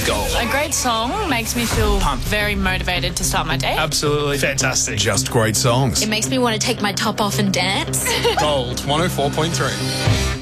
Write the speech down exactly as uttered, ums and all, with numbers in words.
Gold. A great song makes me feel pumped, very motivated to start my day. Absolutely fantastic. Just great songs. It makes me want to take my top off and dance. Gold, one oh four point three.